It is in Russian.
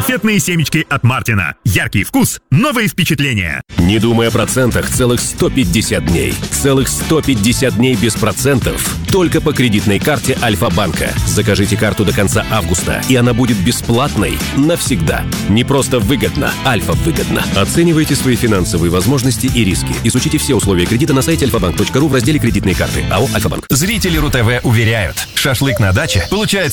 Конфетные семечки от Мартина. Яркий вкус, новые впечатления. Не думай о процентах целых 150 дней. Целых 150 дней без процентов. Только по кредитной карте Альфа-банка. Закажите карту до конца августа, и она будет бесплатной навсегда. Не просто выгодно, Альфа-выгодно. Оценивайте свои финансовые возможности и риски. Изучите все условия кредита на сайте alfabank.ru в разделе «Кредитные карты». АО «Альфа-банк». Зрители РУ-ТВ уверяют, шашлык на даче получается